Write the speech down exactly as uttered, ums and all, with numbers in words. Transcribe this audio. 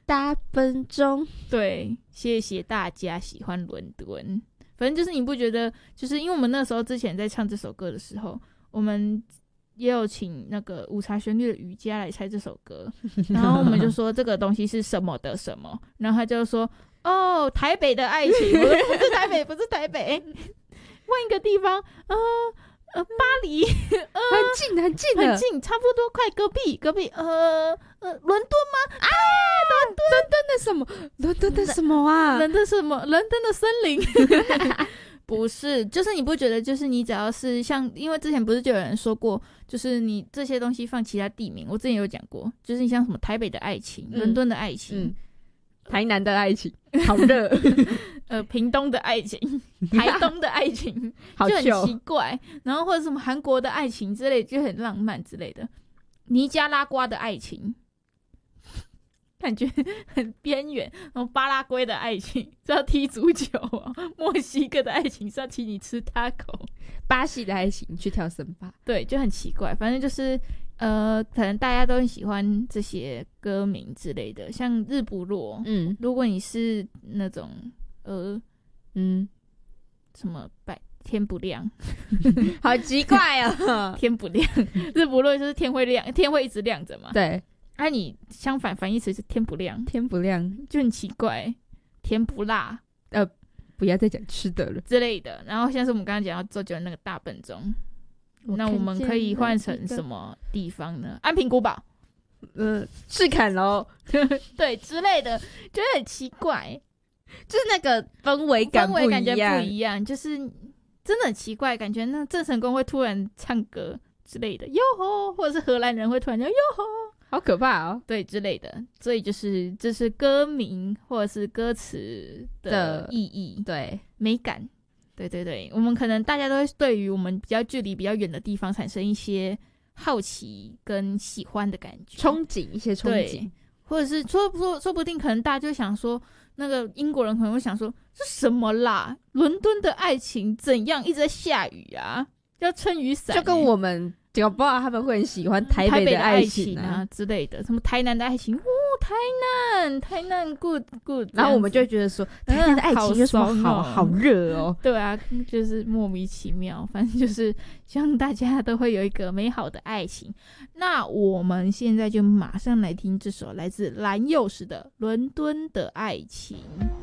大笨钟。 对，谢谢大家喜欢伦敦。反正就是你不觉得，就是因为我们那时候之前在唱这首歌的时候，我们也有请那个五茶旋律的瑜伽来猜这首歌，然后我们就说这个东西是什么的什么，然后他就说哦，台北的爱情。我说不是台北，不是台北，换一个地方，呃呃，巴黎，呃， 很近很近的， 很近，差不多快隔壁，隔壁，呃呃，伦敦吗？啊，伦敦， 伦敦的什么？伦敦的什么啊？ 伦敦什么？伦敦的森林。不是，就是你不觉得，就是你只要是像，因为之前不是就有人说过，就是你这些东西放其他地名，我之前有讲过，就是你像什么台北的爱情、伦、嗯、敦的爱情、 嗯、台南的爱情，好热， 呃，屏东的爱情、台东的爱情，就很奇怪。然后或者什么韩国的爱情之类，就很浪漫之类的。尼加拉瓜的爱情。感觉很边缘，然后巴拉圭的爱情是要踢足球啊，墨西哥的爱情是要请你吃 taco， 巴西的爱情去跳森巴， 对，就很奇怪。反正就是呃，可能大家都很喜欢这些歌名之类的，像日不落，嗯，如果你是那种呃嗯什么白天不亮， 好奇怪哦， 天不亮，日不落就是天会亮，天会一直亮着嘛， 对。 那、啊、你相反反义词是天不亮， 天不亮就很奇怪，甜不辣， 呃，不要再讲吃的了之类的。然后像是我们刚刚讲到周杰伦那个大笨钟，那我们可以换成什么地方呢？安平古堡， 呃，赤坎楼， 对之类的，觉得很奇怪， 就是那个氛围感不一样，氛围感觉不一样，就是真的很奇怪，感觉那郑成功会突然唱歌之类的，哟吼，或者是荷兰人会突然叫哟吼。 好可怕哦， 对之类的，所以就是这是歌名或者是歌词的意义， 对美感，对对对，我们可能大家都会对于我们比较距离比较远的地方产生一些好奇跟喜欢的感觉， 憧憬一些憧憬， 或者是说说说不定可能大家就想说，那个英国人可能会想说，这什么啦？伦敦的爱情怎样一直在下雨啊？要撑雨伞、欸， 就跟我们。搞不好他们会很喜欢台北的爱情 啊, 台北的爱情啊之类的，什么台南的爱情，哦，台南，台南 good good， 然后我们就会觉得说，台南的爱情有什么好、嗯、好热哦？ 对啊，就是莫名其妙，反正就是希望大家都会有一个美好的爱情。那我们现在就马上来听这首来自蓝又时的《伦敦的爱情》。